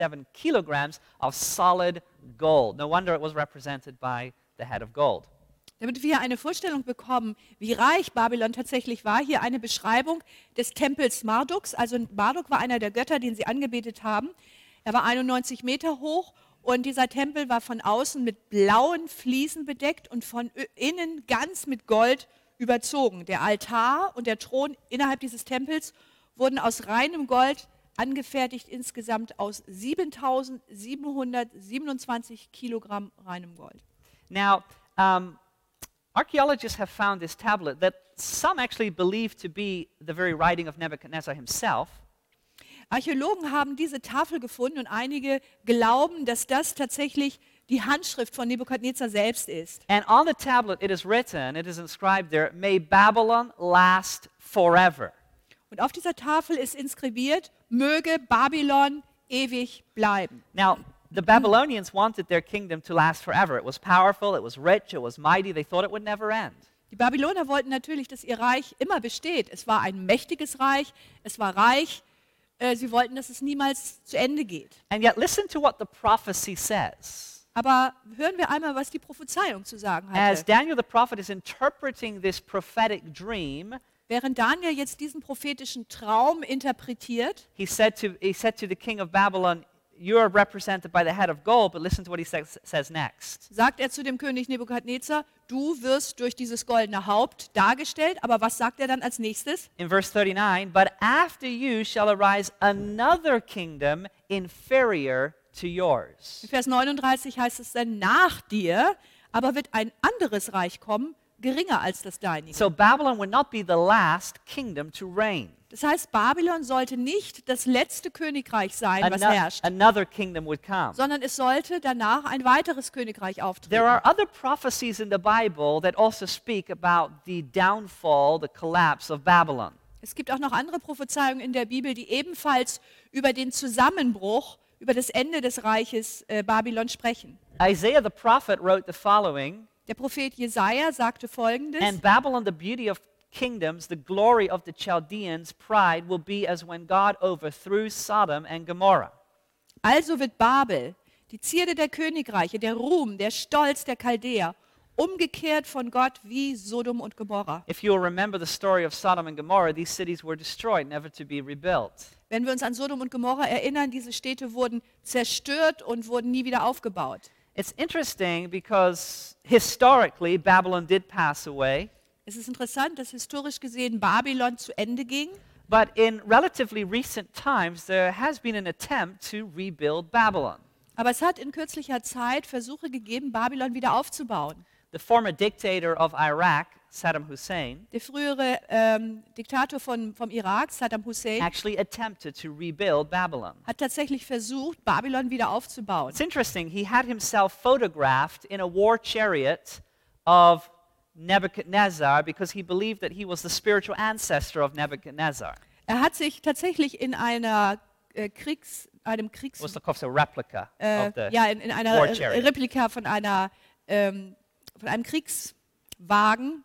kilograms of solid gold. No wonder it was represented by the head of gold. Damit wir eine Vorstellung bekommen, wie reich Babylon tatsächlich war, hier eine Beschreibung des Tempels Marduks. Also Marduk war einer der Götter, den sie angebetet haben. Er war 91 Meter hoch und dieser Tempel war von außen mit blauen Fliesen bedeckt und von innen ganz mit Gold überzogen. Der Altar und der Thron innerhalb dieses Tempels wurden aus reinem Gold angefertigt, insgesamt aus 7.727 Kilogramm reinem Gold. Now, archaeologists have found this tablet that some actually believe to be the very writing of Nebuchadnezzar himself. Archäologen haben diese Tafel gefunden und einige glauben, dass das tatsächlich die Handschrift von Nebukadnezar selbst ist. And on the tablet it is inscribed there, "May Babylon last forever." Und auf dieser Tafel ist inskribiert, möge Babylon ewig bleiben. Now, the Babylonians wanted their kingdom to last forever. It was powerful, it was rich, it was mighty. They thought it would never end. Die Babyloner wollten natürlich, dass ihr Reich immer besteht. Es war ein mächtiges Reich, es war reich. Sie wollten, dass es niemals zu Ende geht. And yet, listen to what the prophecy says. Aber hören wir einmal, was die Prophezeiung zu sagen As hatte. Daniel the prophet is interpreting this prophetic dream, Während Daniel jetzt diesen prophetischen Traum interpretiert, he said to the king of Babylon, "You are represented by the head of gold," but listen to what he says next. sagt er zu dem König Nebukadnezar, du wirst durch dieses goldene Haupt dargestellt. Aber was sagt er dann als nächstes? In verse 39, "But after you shall arise another kingdom inferior to yours." In Vers 39 heißt es dann, nach dir aber wird ein anderes Reich kommen, geringer als das deinige. So Babylon would not be the last kingdom to reign. Das heißt, Babylon sollte nicht das letzte Königreich sein, was herrscht, Another kingdom would come. sondern es sollte danach ein weiteres Königreich auftreten. There are other prophecies in the Bible that also speak about the downfall, the collapse of Babylon. Es gibt auch noch andere Prophezeiungen in der Bibel, die ebenfalls über den Zusammenbruch, über das Ende des Reiches Babylon sprechen. Isaiah the prophet wrote the following, Der Prophet Jesaja sagte Folgendes: "And Babylon, the beauty of kingdoms, the glory of the Chaldeans, pride will be as when God overthrew Sodom and Gomorrah." Also wird Babel, die Zierde der Königreiche, der Ruhm, der Stolz der Chaldäer, umgekehrt von Gott wie Sodom und Gomorra. If you'll remember the story of Sodom and Gomorrah, these cities were destroyed, never to be rebuilt. Wenn wir uns an Sodom und Gomorra erinnern, diese Städte wurden zerstört und wurden nie wieder aufgebaut. It's interesting because historically Babylon did pass away, Es ist interessant, dass historisch gesehen Babylon zu Ende ging. but in relatively recent times there has been an attempt to rebuild Babylon. Aber es hat in kürzlicher Zeit Versuche gegeben, Babylon wieder aufzubauen. The former dictator of Iraq, Saddam Hussein, Der frühere Diktator vom Irak, Saddam Hussein, actually attempted to rebuild Babylon. hat tatsächlich versucht, Babylon wieder aufzubauen. It's interesting, he had himself photographed in a war chariot of Nebuchadnezzar because he believed that he was the spiritual ancestor of Nebuchadnezzar. Er hat sich tatsächlich in einem Kriegs It was a replica of the in einer war chariot. Replika von einem Kriegswagen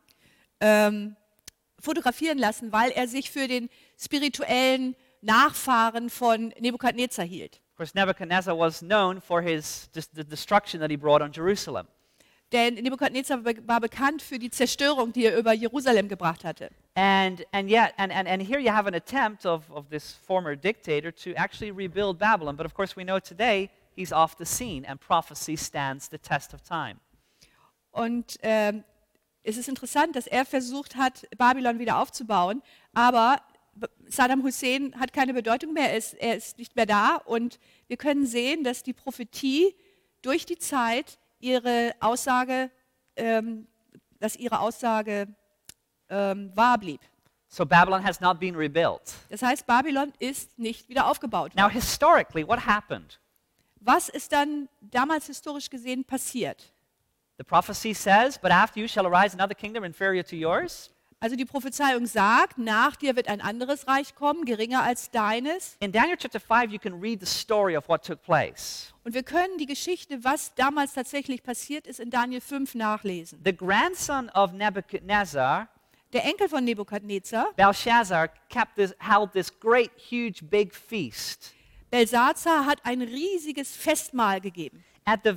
fotografieren lassen, weil er sich für den spirituellen Nachfahren von Nebukadnezar hielt. Of course, Nebuchadnezzar was known for the destruction that he brought on Jerusalem. Denn Nebukadnezar war bekannt für die Zerstörung, die er über Jerusalem gebracht hatte. And here you have an attempt of this former dictator to actually rebuild Babylon. But of course, we know today he's off the scene and prophecy stands the test of time. Und es ist interessant, dass er versucht hat, Babylon wieder aufzubauen, aber Saddam Hussein hat keine Bedeutung mehr, er ist nicht mehr da. Und wir können sehen, dass die Prophetie durch die Zeit ihre Aussage wahr blieb. So Babylon has not been rebuilt. Das heißt, Babylon ist nicht wieder aufgebaut Now, worden. historically, what happened? Was ist dann damals historisch gesehen passiert? The prophecy says, "But after you shall arise another kingdom inferior to yours." Also die Prophezeiung sagt, nach dir wird ein anderes Reich kommen, geringer als deines. In Daniel chapter 5, you can read the story of what took place. Und wir können die Geschichte, was damals tatsächlich passiert ist, in Daniel 5 nachlesen. The grandson of Nebuchadnezzar, Der Enkel von Nebukadnezar, Belshazzar, held this great, huge, big feast. Belsazar hat ein riesiges Festmahl gegeben. At the